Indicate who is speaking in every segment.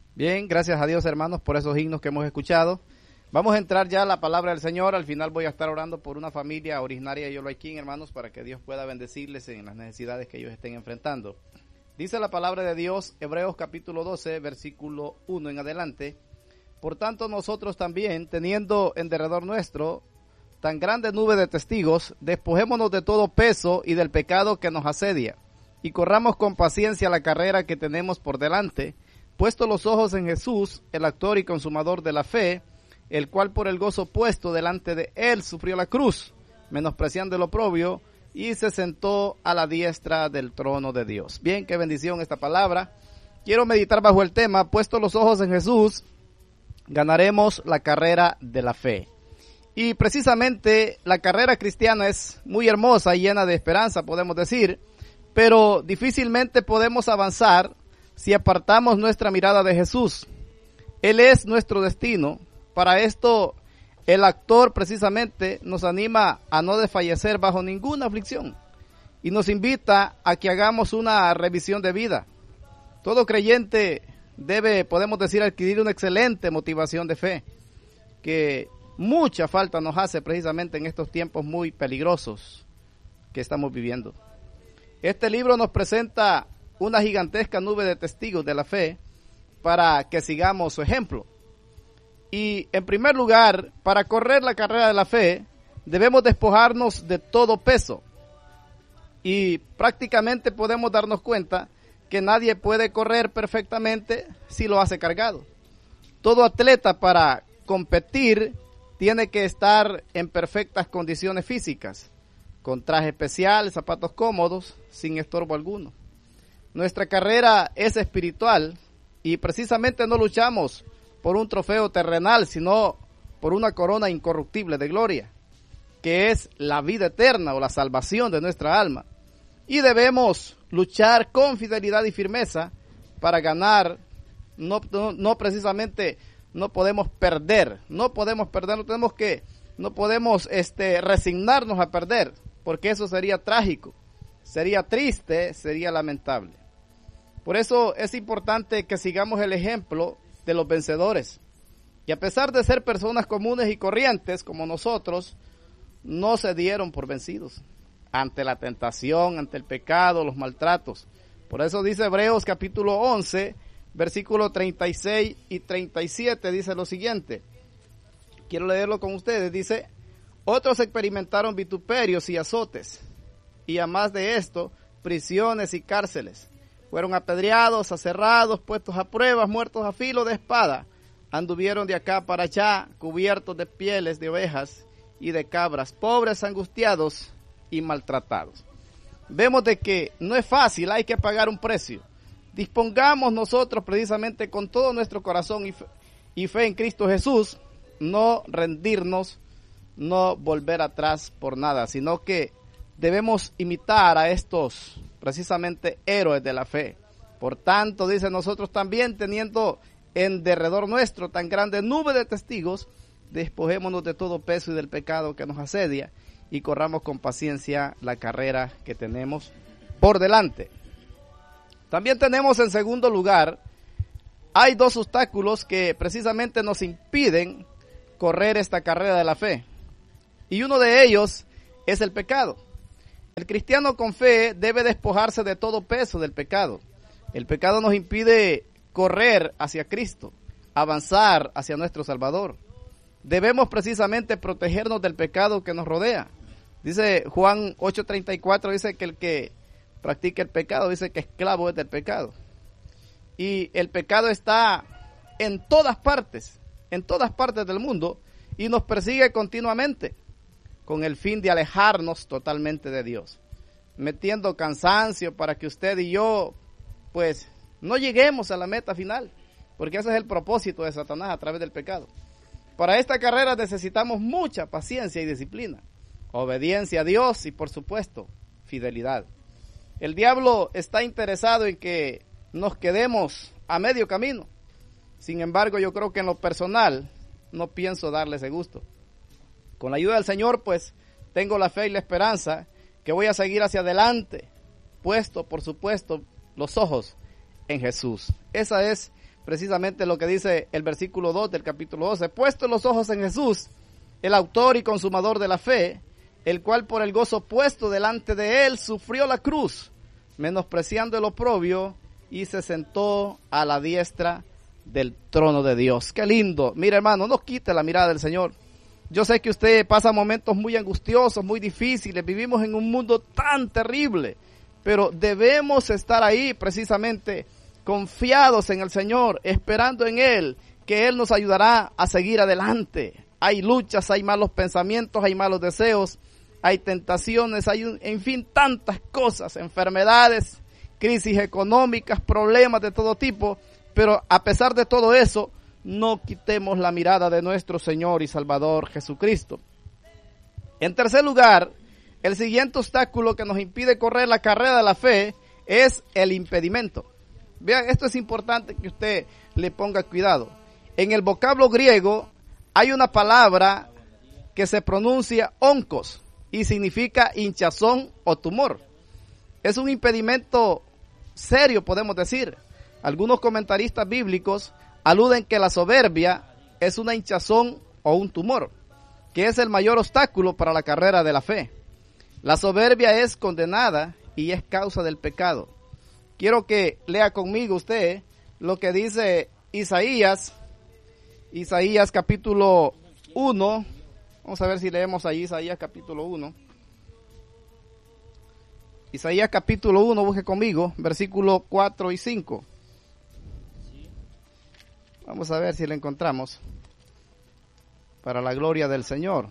Speaker 1: Bien, gracias a Dios, hermanos, por esos himnos que hemos escuchado. Vamos a entrar ya a la palabra del Señor. Al final voy a estar orando por una familia originaria de Yoloaiquín, hermanos, para que Dios pueda bendecirles en las necesidades que ellos estén enfrentando. Dice la palabra de Dios, Hebreos capítulo 12, versículo 1 en adelante. Por tanto, nosotros también, teniendo en derredor nuestro tan grande nube de testigos, despojémonos de todo peso y del pecado que nos asedia, y corramos con paciencia la carrera que tenemos por delante, puesto los ojos en Jesús, el autor y consumador de la fe, el cual por el gozo puesto delante de él sufrió la cruz, menospreciando el oprobio, y se sentó a la diestra del trono de Dios. Bien, qué bendición esta palabra. Quiero meditar bajo el tema, puesto los ojos en Jesús, ganaremos la carrera de la fe. Y precisamente la carrera cristiana es muy hermosa y llena de esperanza, podemos decir, pero difícilmente podemos avanzar si apartamos nuestra mirada de Jesús. Él es nuestro destino. Para esto, el autor precisamente nos anima a no desfallecer bajo ninguna aflicción y nos invita a que hagamos una revisión de vida. Todo creyente debe, podemos decir, adquirir una excelente motivación de fe, que mucha falta nos hace precisamente en estos tiempos muy peligrosos que estamos viviendo. Este libro nos presenta una gigantesca nube de testigos de la fe para que sigamos su ejemplo. Y en primer lugar, para correr la carrera de la fe, debemos despojarnos de todo peso. Y prácticamente podemos darnos cuenta que nadie puede correr perfectamente si lo hace cargado. Todo atleta para competir tiene que estar en perfectas condiciones físicas, con traje especial, zapatos cómodos, sin estorbo alguno. Nuestra carrera es espiritual y precisamente no luchamos por un trofeo terrenal, sino por una corona incorruptible de gloria, que es la vida eterna o la salvación de nuestra alma. Y debemos luchar con fidelidad y firmeza para ganar. No precisamente no podemos perder, no podemos resignarnos a perder, porque eso sería trágico, sería triste, sería lamentable. Por eso es importante que sigamos el ejemplo de los vencedores. Y a pesar de ser personas comunes y corrientes como nosotros, no se dieron por vencidos ante la tentación, ante el pecado, los maltratos. Por eso dice Hebreos capítulo 11, versículo 36 y 37, dice lo siguiente. Quiero leerlo con ustedes. Dice, otros experimentaron vituperios y azotes, y a más de esto, prisiones y cárceles. Fueron apedreados, aserrados, puestos a pruebas, muertos a filo de espada. Anduvieron de acá para allá, cubiertos de pieles de ovejas y de cabras, pobres, angustiados y maltratados. Vemos de que no es fácil, hay que pagar un precio. Dispongamos nosotros precisamente con todo nuestro corazón y fe en Cristo Jesús, no rendirnos, no volver atrás por nada, sino que debemos imitar a estos precisamente héroes de la fe. Por tanto, dice, nosotros también, teniendo en derredor nuestro tan grande nube de testigos, despojémonos de todo peso y del pecado que nos asedia y corramos con paciencia la carrera que tenemos por delante. También tenemos en segundo lugar, hay dos obstáculos que precisamente nos impiden correr esta carrera de la fe. Y uno de ellos es el pecado. El cristiano con fe debe despojarse de todo peso del pecado. El pecado nos impide correr hacia Cristo, avanzar hacia nuestro Salvador. Debemos precisamente protegernos del pecado que nos rodea. Dice Juan 8:34, dice que el que practica el pecado, dice que esclavo es del pecado. Y el pecado está en todas partes del mundo y nos persigue continuamente, con el fin de alejarnos totalmente de Dios, metiendo cansancio para que usted y yo, pues, no lleguemos a la meta final, porque ese es el propósito de Satanás a través del pecado. Para esta carrera necesitamos mucha paciencia y disciplina, obediencia a Dios y, por supuesto, fidelidad. El diablo está interesado en que nos quedemos a medio camino. Sin embargo, yo creo que en lo personal no pienso darle ese gusto. Con la ayuda del Señor, pues, tengo la fe y la esperanza que voy a seguir hacia adelante, puesto, por supuesto, los ojos en Jesús. Esa es precisamente lo que dice el versículo 2 del capítulo 12. Puesto los ojos en Jesús, el autor y consumador de la fe, el cual por el gozo puesto delante de él sufrió la cruz, menospreciando el oprobio, y se sentó a la diestra del trono de Dios. Qué lindo. Mira, hermano, no quite la mirada del Señor. Yo sé que usted pasa momentos muy angustiosos, muy difíciles. Vivimos en un mundo tan terrible, pero debemos estar ahí precisamente confiados en el Señor, esperando en Él, que Él nos ayudará a seguir adelante. Hay luchas, hay malos pensamientos, hay malos deseos, hay tentaciones, en fin, tantas cosas, enfermedades, crisis económicas, problemas de todo tipo, pero a pesar de todo eso, no quitemos la mirada de nuestro Señor y Salvador Jesucristo. En tercer lugar, el siguiente obstáculo que nos impide correr la carrera de la fe es el impedimento. Vean, esto es importante que usted le ponga cuidado. En el vocablo griego hay una palabra que se pronuncia oncos y significa hinchazón o tumor. Es un impedimento serio, podemos decir. Algunos comentaristas bíblicos aluden que la soberbia es una hinchazón o un tumor, que es el mayor obstáculo para la carrera de la fe. La soberbia es condenada y es causa del pecado. Quiero que lea conmigo usted lo que dice Isaías capítulo 1. Vamos a ver si leemos ahí Isaías capítulo 1. Isaías capítulo 1, busque conmigo, versículos 4 y 5. Vamos a ver si lo encontramos. Para la gloria del Señor.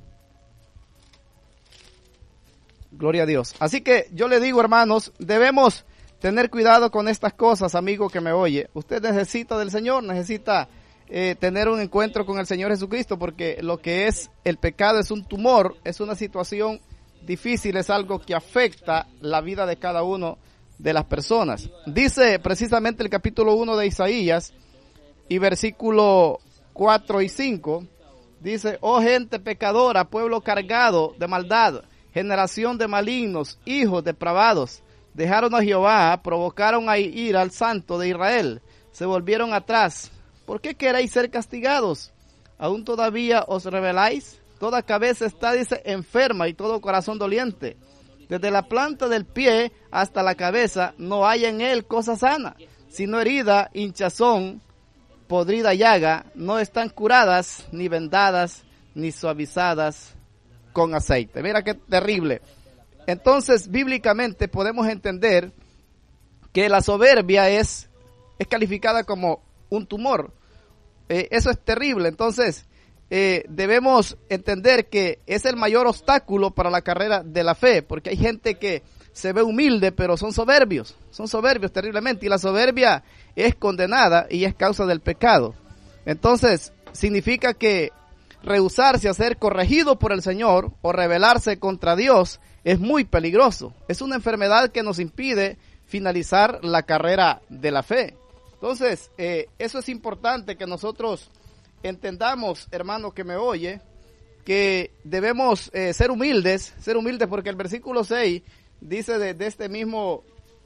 Speaker 1: Gloria a Dios. Así que yo le digo, hermanos, debemos tener cuidado con estas cosas, amigo que me oye. Usted necesita del Señor, necesita tener un encuentro con el Señor Jesucristo, porque lo que es el pecado es un tumor, es una situación difícil, es algo que afecta la vida de cada uno de las personas. Dice precisamente el capítulo 1 de Isaías y versículo 4 y 5, dice: oh gente pecadora, pueblo cargado de maldad, generación de malignos, hijos depravados, dejaron a Jehová, provocaron a ir al Santo de Israel, se volvieron atrás. ¿Por qué queréis ser castigados? ¿Aún todavía os rebeláis? Toda cabeza está, dice, enferma y todo corazón doliente. Desde la planta del pie hasta la cabeza no hay en él cosa sana, sino herida, hinchazón, podrida llaga. No están curadas, ni vendadas, ni suavizadas con aceite. Mira qué terrible. Entonces, bíblicamente podemos entender que la soberbia es calificada como un tumor. Eso es terrible. Entonces, debemos entender que es el mayor obstáculo para la carrera de la fe, porque hay gente que se ve humilde, pero son soberbios terriblemente, y la soberbia es condenada y es causa del pecado. Entonces, significa que rehusarse a ser corregido por el Señor o rebelarse contra Dios es muy peligroso. Es una enfermedad que nos impide finalizar la carrera de la fe. Entonces, eso es importante que nosotros entendamos, hermano que me oye, que debemos ser humildes porque el versículo 6 dice de este mismo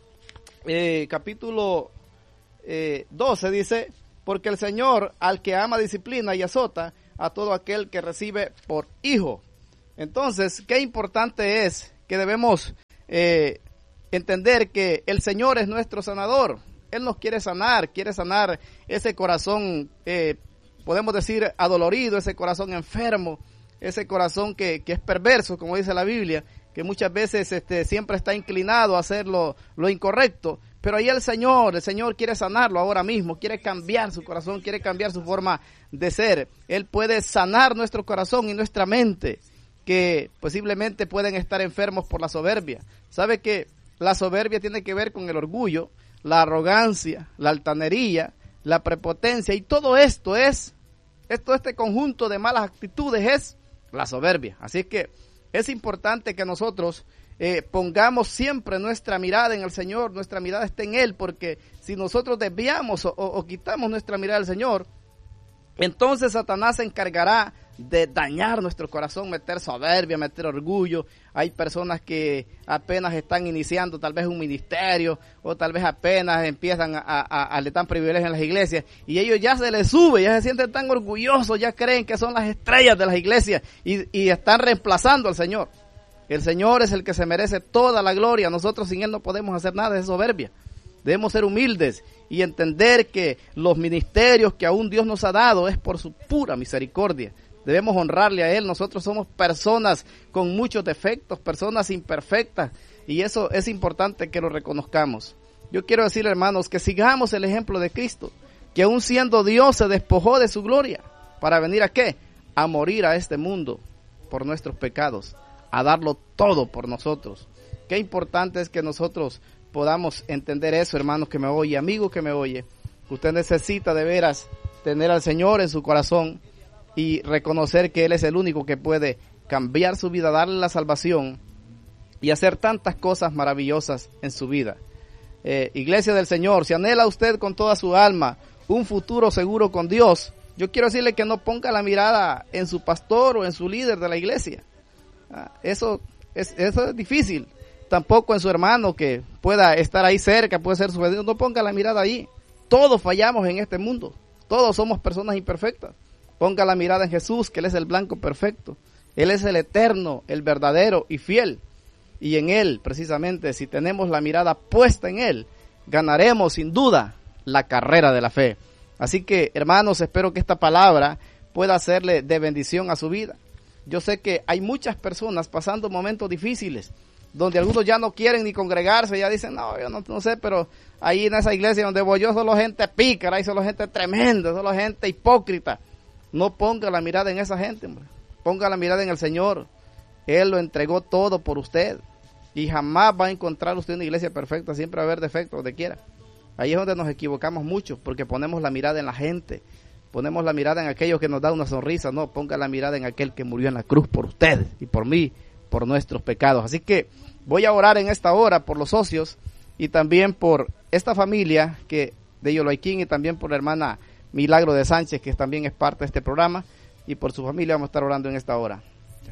Speaker 1: capítulo 12, dice: porque el Señor al que ama disciplina y azota a todo aquel que recibe por hijo. Entonces, qué importante es que debemos entender que el Señor es nuestro sanador. Él nos quiere sanar ese corazón, podemos decir, adolorido, ese corazón enfermo, ese corazón que es perverso, como dice la Biblia, que muchas veces siempre está inclinado a hacer lo incorrecto. Pero ahí el Señor quiere sanarlo ahora mismo, quiere cambiar su corazón, quiere cambiar su forma de ser. Él puede sanar nuestro corazón y nuestra mente, que posiblemente pueden estar enfermos por la soberbia. ¿Sabe que la soberbia tiene que ver con el orgullo, la arrogancia, la altanería, la prepotencia, y todo esto este conjunto de malas actitudes es la soberbia? Así que es importante que nosotros pongamos siempre nuestra mirada en el Señor, nuestra mirada esté en Él, porque si nosotros desviamos o quitamos nuestra mirada del Señor, entonces Satanás se encargará de dañar nuestro corazón, meter soberbia, meter orgullo. Hay personas que apenas están iniciando tal vez un ministerio o tal vez apenas empiezan le dan privilegios en las iglesias y ellos ya se les sube, ya se sienten tan orgullosos, ya creen que son las estrellas de las iglesias y están reemplazando al Señor. El Señor es el que se merece toda la gloria. Nosotros sin Él no podemos hacer nada, es soberbia. Debemos ser humildes y entender que los ministerios que aún Dios nos ha dado es por su pura misericordia. Debemos honrarle a Él. Nosotros somos personas con muchos defectos, personas imperfectas, y eso es importante que lo reconozcamos. Yo quiero decirle, hermanos, que sigamos el ejemplo de Cristo, que aún siendo Dios se despojó de su gloria para venir ¿a qué? A morir a este mundo por nuestros pecados, a darlo todo por nosotros. Qué importante es que nosotros podamos entender eso, hermanos que me oye, amigo que me oye. Usted necesita de veras tener al Señor en su corazón y reconocer que Él es el único que puede cambiar su vida, darle la salvación y hacer tantas cosas maravillosas en su vida. Iglesia del Señor, si anhela usted con toda su alma un futuro seguro con Dios, yo quiero decirle que no ponga la mirada en su pastor o en su líder de la iglesia. Eso es difícil. Tampoco en su hermano que pueda estar ahí cerca, puede ser su vecino. No ponga la mirada ahí. Todos fallamos en este mundo. Todos somos personas imperfectas. Ponga la mirada en Jesús, que Él es el blanco perfecto. Él es el eterno, el verdadero y fiel. Y en Él, precisamente, si tenemos la mirada puesta en Él, ganaremos sin duda la carrera de la fe. Así que, hermanos, espero que esta palabra pueda hacerle de bendición a su vida. Yo sé que hay muchas personas pasando momentos difíciles, donde algunos ya no quieren ni congregarse, ya dicen, no, yo no sé, pero ahí en esa iglesia donde voy yo solo gente pícara, hay solo gente tremenda, solo gente hipócrita. No ponga la mirada en esa gente, hombre. Ponga la mirada en el Señor. Él lo entregó todo por usted y jamás va a encontrar usted una iglesia perfecta, siempre va a haber defectos donde quiera. Ahí es donde nos equivocamos mucho, porque ponemos la mirada en la gente, ponemos la mirada en aquello que nos da una sonrisa. No, ponga la mirada en aquel que murió en la cruz por usted y por mí, por nuestros pecados. Así que voy a orar en esta hora por los socios y también por esta familia que de Yoloaiquín y también por la hermana Milagro de Sánchez, que también es parte de este programa, y por su familia vamos a estar orando en esta hora.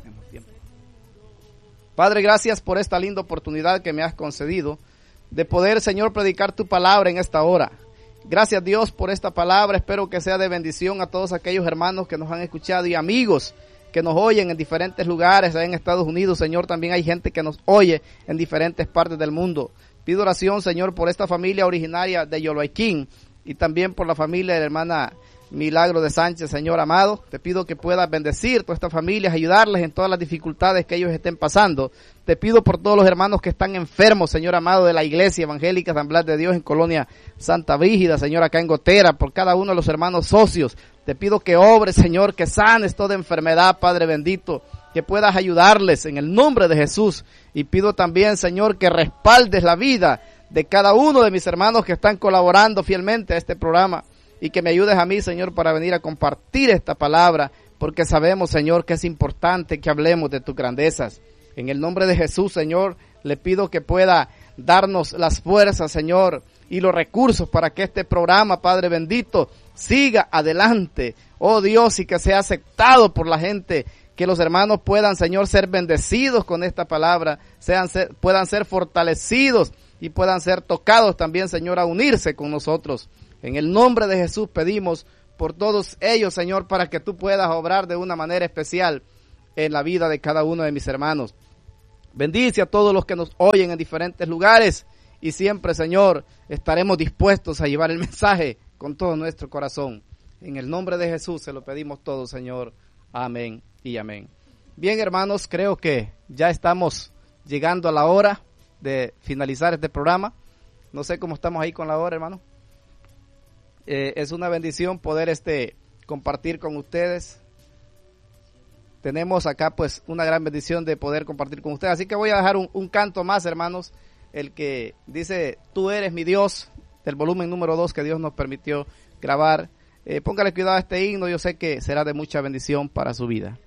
Speaker 1: Padre, gracias por esta linda oportunidad que me has concedido de poder, Señor, predicar tu palabra en esta hora. Gracias, Dios, por esta palabra. Espero que sea de bendición a todos aquellos hermanos que nos han escuchado y amigos que nos oyen en diferentes lugares, en Estados Unidos. Señor, también hay gente que nos oye en diferentes partes del mundo. Pido oración, Señor, por esta familia originaria de Yoloaiquín y también por la familia de la hermana Milagro de Sánchez. Señor amado, te pido que puedas bendecir todas estas familias, ayudarles en todas las dificultades que ellos estén pasando. Te pido por todos los hermanos que están enfermos, Señor amado, de la Iglesia Evangélica Asamblea de Dios en Colonia Santa Brígida, Señor, acá en Gotera, por cada uno de los hermanos socios. Te pido que obres, Señor, que sanes toda enfermedad, Padre bendito, que puedas ayudarles en el nombre de Jesús. Y pido también, Señor, que respaldes la vida de cada uno de mis hermanos que están colaborando fielmente a este programa. Y que me ayudes a mí, Señor, para venir a compartir esta palabra, porque sabemos, Señor, que es importante que hablemos de tus grandezas. En el nombre de Jesús, Señor, le pido que pueda darnos las fuerzas, Señor, y los recursos para que este programa, Padre bendito, siga adelante. Oh Dios, y que sea aceptado por la gente, que los hermanos puedan, Señor, ser bendecidos con esta palabra, puedan ser fortalecidos y puedan ser tocados también, Señor, a unirse con nosotros. En el nombre de Jesús pedimos por todos ellos, Señor, para que tú puedas obrar de una manera especial en la vida de cada uno de mis hermanos. Bendice a todos los que nos oyen en diferentes lugares y siempre, Señor, estaremos dispuestos a llevar el mensaje con todo nuestro corazón. En el nombre de Jesús se lo pedimos todo, Señor. Amén y amén. Bien, hermanos, creo que ya estamos llegando a la hora de finalizar este programa. No sé cómo estamos ahí con la hora, hermano. Es una bendición poder compartir con ustedes. Tenemos acá pues una gran bendición de poder compartir con ustedes. Así que voy a dejar un canto más, hermanos. El que dice, tú eres mi Dios, del volumen número 2 que Dios nos permitió grabar. Póngale cuidado a este himno, yo sé que será de mucha bendición para su vida.